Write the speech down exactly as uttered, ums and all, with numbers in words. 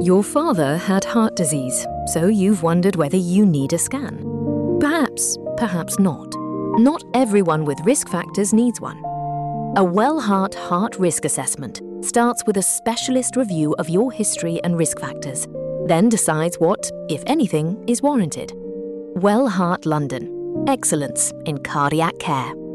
Your father had heart disease, so you've wondered whether you need a scan. Perhaps, perhaps not. Not everyone with risk factors needs one. A Wellheart Heart Risk Assessment starts with a specialist review of your history and risk factors, then decides what, if anything, is warranted. Wellheart London. Excellence in cardiac care.